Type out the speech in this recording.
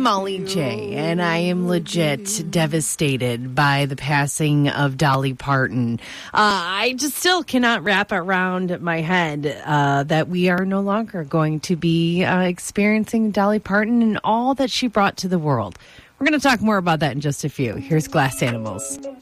Molly J, and I am legit devastated by the passing of Dolly Parton. I just still cannot wrap around my head that we are no longer going to be experiencing Dolly Parton and all that she brought to the world. We're going to talk more about that in just a few. Here's Glass Animals.